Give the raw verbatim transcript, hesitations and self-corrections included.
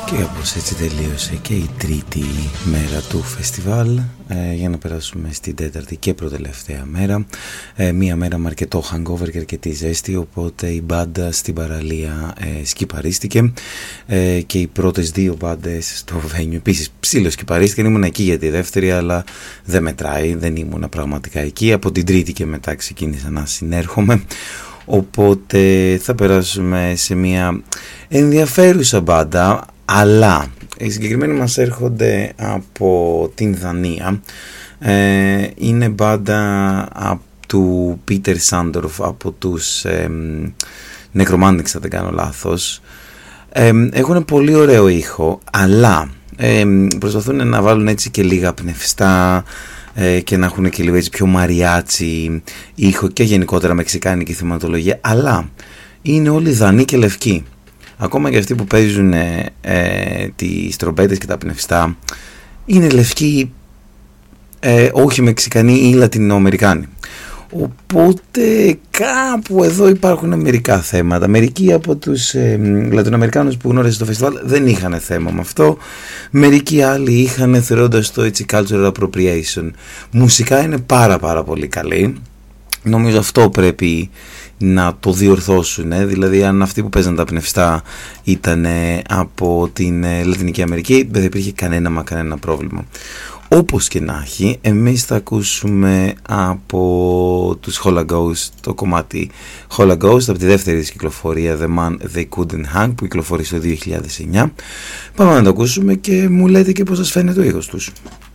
Και όπως έτσι τελείωσε και η τρίτη μέρα του φεστιβάλ, ε, για να περάσουμε στην τέταρτη και προτελευταία μέρα. ε, Μία μέρα με αρκετό hangover και αρκετή ζέστη, οπότε η μπάντα στην παραλία ε, σκυπαρίστηκε, ε, και οι πρώτες δύο μπάντες στο venue επίσης ψήλο σκυπαρίστηκαν. Ήμουν εκεί για τη δεύτερη, αλλά δεν μετράει, δεν ήμουν πραγματικά εκεί. Από την τρίτη και μετά ξεκίνησα να συνέρχομαι. Οπότε θα περάσουμε σε μια ενδιαφέρουσα μπάντα, αλλά οι συγκεκριμένοι μας έρχονται από την Δανία. ε, Είναι μπάντα από του Πίτερ Σάντορφ, από τους ε, Necromantics, θα δεν κάνω λάθος. ε, Έχουν πολύ ωραίο ήχο, αλλά ε, προσπαθούν να βάλουν έτσι και λίγα πνευστά ε, και να έχουν και λίγο έτσι πιο μαριάτσι ήχο και γενικότερα μεξικάνικη θεματολογία, αλλά είναι όλοι Δανείοι και λευκοί. Ακόμα και αυτοί που παίζουν ε, ε, τις τρομπέτες και τα πνευστά είναι λευκοί, ε, όχι Μεξικανοί ή Λατινοαμερικάνοι. Οπότε κάπου εδώ υπάρχουν μερικά θέματα. Μερικοί από τους ε, Λατινοαμερικάνους που γνώριζαν στο φεστιβάλ δεν είχαν θέμα με αυτό. Μερικοί άλλοι είχαν, θεωρώντας το έτσι cultural appropriation. Μουσικά είναι πάρα πάρα πολύ καλή. Νομίζω αυτό πρέπει να το διορθώσουν, ε? Δηλαδή αν αυτοί που παίζαν τα πνευστά ήταν από την Λατινική Αμερική, δεν υπήρχε κανένα μα κανένα πρόβλημα. Όπως και να έχει, εμείς θα ακούσουμε από τους Holaghost το κομμάτι Holaghost από τη δεύτερη της κυκλοφορία The Man They Couldn't Hang, που κυκλοφορεί το δύο χιλιάδες εννιά. Πάμε να το ακούσουμε και μου λέτε και πώς σας φαίνεται ο ήχος τους.